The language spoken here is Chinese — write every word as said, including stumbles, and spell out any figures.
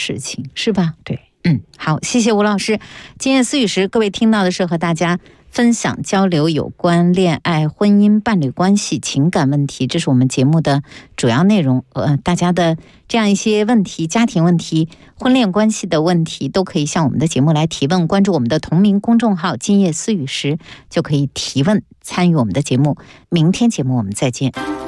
事情，是吧？ 对， 嗯，好，谢谢吴老师。今夜思语时，各位听到的是和大家分享交流有关恋爱、婚姻、伴侣关系、情感问题，这是我们节目的主要内容。呃，大家的这样一些问题，家庭问题、婚恋关系的问题，都可以向我们的节目来提问。关注我们的同名公众号“今夜思语时”，就可以提问参与我们的节目。明天节目我们再见。